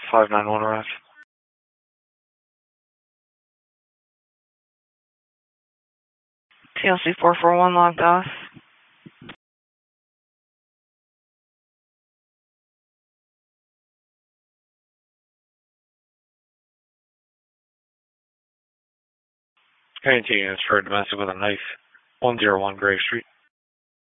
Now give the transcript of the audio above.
591 arrived. TLC 441 logged off. Anything is for domestic with a knife. 101 Grave Street.